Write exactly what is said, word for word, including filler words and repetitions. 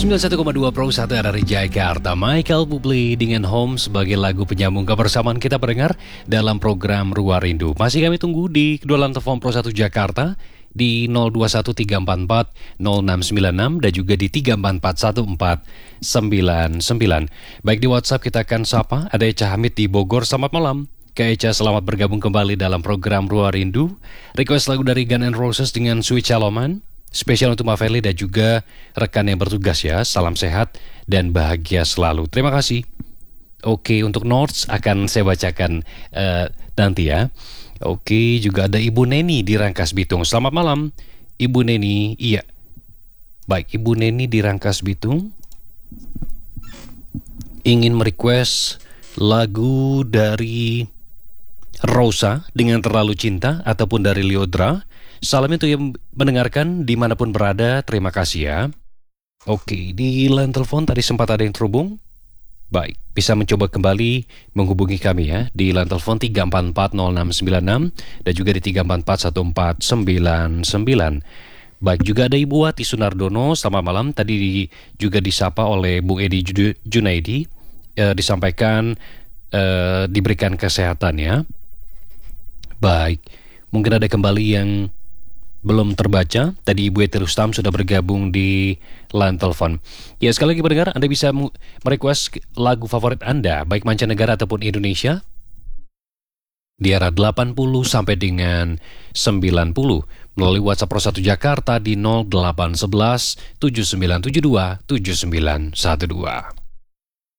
sembilan puluh satu koma dua Pro satu dari Jakarta, Michael Bublé dengan Home sebagai lagu penyambung kebersamaan kita pendengar dalam program Ruang Rindu. Masih kami tunggu di kedua line telepon Pro satu Jakarta di nol dua satu tiga empat empat nol enam sembilan enam dan juga di tiga empat empat satu empat sembilan sembilan. Baik, di WhatsApp kita akan sapa, ada Echa Hamid di Bogor. Selamat malam Kak Echa, selamat bergabung kembali dalam program Ruang Rindu. Request lagu dari Guns N' Roses dengan Sweet Chaloman, spesial untuk Maveli dan juga rekan yang bertugas ya. Salam sehat dan bahagia selalu. Terima kasih. Oke, untuk notes akan saya bacakan uh, nanti ya. Oke, juga ada Ibu Neni di Rangkas Bitung. Selamat malam Ibu Neni. Iya, baik, Ibu Neni di Rangkas Bitung ingin merequest lagu dari Rosa dengan Terlalu Cinta ataupun dari Liodra. Salam untuk yang mendengarkan dimanapun berada. Terima kasih ya. Oke, di line telepon tadi sempat ada yang terhubung. Baik, bisa mencoba kembali menghubungi kami ya di line telepon tiga empat empat nol enam sembilan enam dan juga di tiga empat empat satu empat sembilan sembilan. Baik, juga ada Ibu Wati Sunardono. Selamat malam. Tadi di, juga disapa oleh Bung Edi Junaidi, e, disampaikan e, diberikan kesehatan ya. Baik, mungkin ada kembali yang belum terbaca. Tadi Ibu Eti Rustam sudah bergabung di line telepon. Ya, sekali lagi pendengar, Anda bisa merequest lagu favorit Anda, baik mancanegara ataupun Indonesia, di era delapan puluh sampai dengan sembilan puluh melalui WhatsApp Pro satu Jakarta di nol delapan satu satu tujuh sembilan tujuh dua tujuh sembilan satu dua.